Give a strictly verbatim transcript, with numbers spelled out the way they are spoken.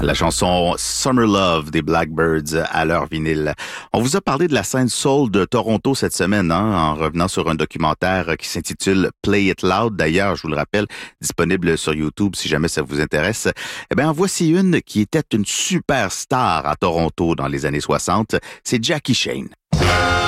La chanson Summer Love des Blackbirds à leur vinyle. On vous a parlé de la scène soul de Toronto cette semaine, hein, en revenant sur un documentaire qui s'intitule Play It Loud. D'ailleurs, je vous le rappelle, disponible sur YouTube si jamais ça vous intéresse. Eh bien, en voici une qui était une superstar à Toronto dans les années soixante. C'est Jackie Shane.